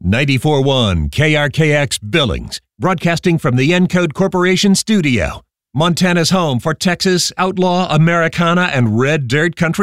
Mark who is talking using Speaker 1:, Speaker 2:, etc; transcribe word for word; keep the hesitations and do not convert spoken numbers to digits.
Speaker 1: ninety-four point one K R K X Billings, broadcasting from the Encode Corporation studio. Montana's home for Texas, outlaw, Americana, and red dirt country